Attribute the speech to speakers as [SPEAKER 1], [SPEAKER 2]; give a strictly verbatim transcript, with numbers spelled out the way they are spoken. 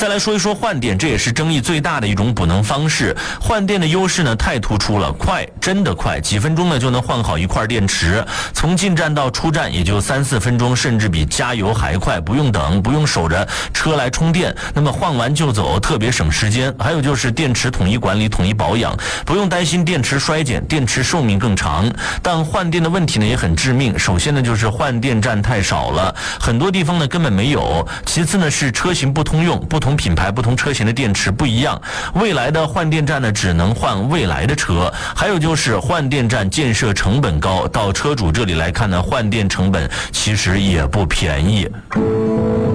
[SPEAKER 1] 再来说一说换电，这也是争议最大的一种补能方式。换电的优势呢太突出了，快，真的快，几分钟呢就能换好一块电池，从进站到出站也就三四分钟，甚至比加油还快，不用等，不用守着车来充电，那么换完就走，特别省时间。还有就是电池统一管理、统一保养，不用担心电池衰减，电池寿命更长。但换电的问题呢也很致命，首先呢就是换电站太少了，很多地方呢根本没有，其次呢是车型不通用，不同品牌不同车型的电池不一样，未来的换电站呢只能换未来的车。还有就是换电站建设成本高，到车主这里来看呢，换电成本其实也不便宜。